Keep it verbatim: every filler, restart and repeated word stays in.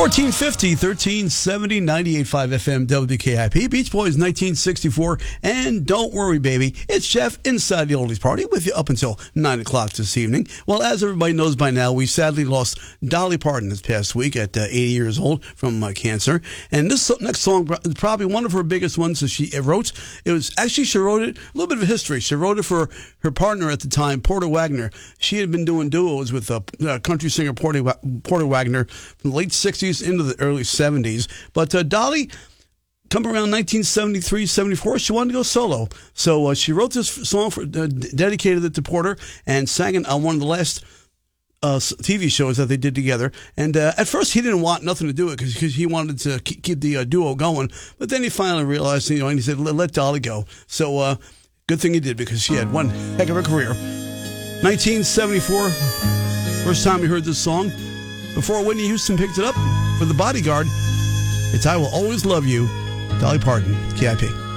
fourteen fifty, thirteen seventy, ninety-eight point five F M W K I P. Beach Boys nineteen sixty-four. And don't worry, baby, it's Jeff inside the Oldies Party with you up until nine o'clock this evening. Well, as everybody knows by now, we sadly lost Dolly Parton this past week at uh, eighty years old from uh, cancer. And this next song is probably one of her biggest ones that she wrote. It was actually, she wrote it, a little bit of a history. She wrote it for her partner at the time, Porter Wagoner. She had been doing duos with uh, uh, country singer Porter, Porter Wagoner from the late sixties into the early seventies. But uh, Dolly, come around nineteen seventy-three, seventy-four, she wanted to go solo. So uh, she wrote this song, for, uh, dedicated it to Porter, and sang it on one of the last uh, T V shows that they did together. And uh, at first, he didn't want nothing to do it because he wanted to keep the uh, duo going. But then he finally realized, you know, and he said, let, let Dolly go. So uh, good thing he did, because she had one heck of a career. nineteen seventy-four, first time we heard this song. Before Whitney Houston picked it up for The Bodyguard, it's I Will Always Love You, Dolly Parton, K I P.